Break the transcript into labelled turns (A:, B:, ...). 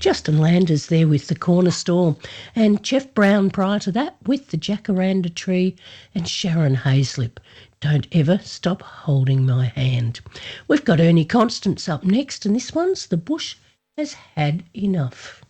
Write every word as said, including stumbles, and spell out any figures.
A: Justin Landers there with The Corner Store, and Jeff Brown prior to that with The Jacaranda Tree, and Sharon Hayslip, Don't Ever Stop Holding My Hand. We've got Ernie Constance up next, and this one's The Bush Has Had Enough.